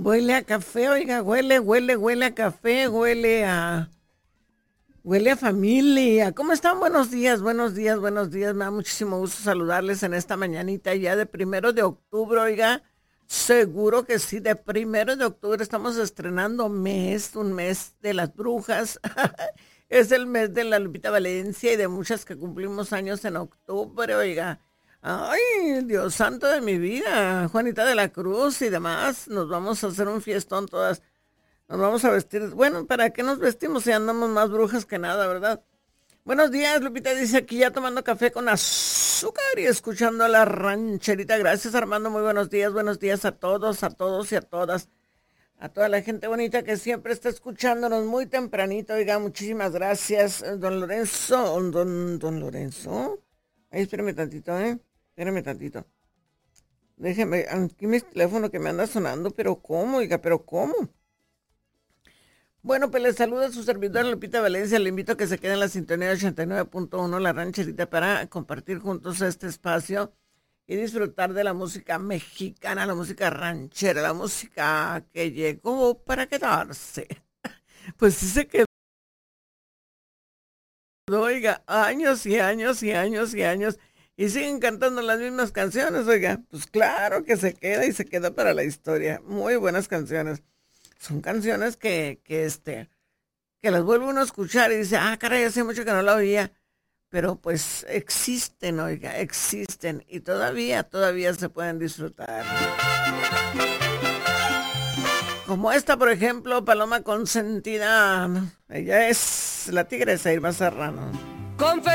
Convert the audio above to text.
Huele a café, oiga, huele a café, huele a familia. ¿Cómo están? Buenos días, buenos días, buenos días. Me da muchísimo gusto saludarles en esta mañanita ya de 1 de octubre, oiga. Seguro que sí, de 1 de octubre estamos estrenando un mes de las brujas. Es el mes de la Lupita Valencia y de muchas que cumplimos años en octubre, oiga. Ay, Dios santo de mi vida, Juanita de la Cruz y demás. Nos vamos a hacer un fiestón todas. Nos vamos a vestir. Bueno, ¿para qué nos vestimos si andamos más brujas que nada, verdad? Buenos días, Lupita dice aquí ya tomando café con azúcar y escuchando a la rancherita. Gracias, Armando. Muy buenos días a todos y a todas. A toda la gente bonita que siempre está escuchándonos muy tempranito. Oiga, muchísimas gracias, don Lorenzo. Don Lorenzo. Ay, espérame tantito, ¿eh? Espérame tantito. Déjeme, aquí mi teléfono que me anda sonando, pero ¿cómo, oiga? ¿Pero cómo? Bueno, pues les saluda su servidor Lupita Valencia. Le invito a que se quede en la sintonía 89.1 La Rancherita para compartir juntos este espacio y disfrutar de la música mexicana, la música ranchera, la música que llegó para quedarse. Pues sí se quedó, oiga, años y años y años y años. Y siguen cantando las mismas canciones, oiga. Pues claro que se queda y se queda para la historia. Muy buenas canciones. Son canciones que las vuelve uno a escuchar y dice, ah, caray, hace mucho que no la oía. Pero pues existen, oiga, existen y todavía se pueden disfrutar. Como esta, por ejemplo, Paloma Consentida. Ella es la tigresa Irma Serrano.